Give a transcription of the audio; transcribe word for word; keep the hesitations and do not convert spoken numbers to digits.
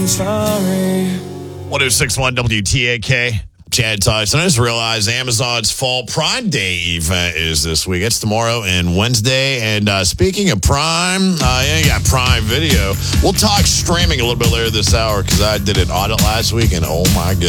Sorry. one oh six point one W T A K. Chad Tyson. I just realized Amazon's Fall Prime Day event is this week. It's tomorrow and Wednesday. And uh, speaking of Prime, uh, yeah, you got Prime Video. We'll talk streaming a little bit later this hour because I did an audit last week, and oh my goodness.